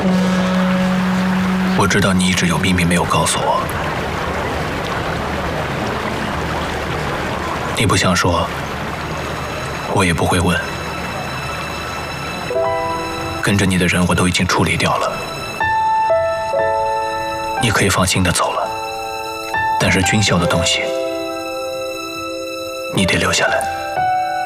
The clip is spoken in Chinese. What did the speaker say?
我知道你一直有秘密没有告诉我，你不想说，我也不会问。跟着你的人我都已经处理掉了，你可以放心的走了。但是军校的东西，你得留下来。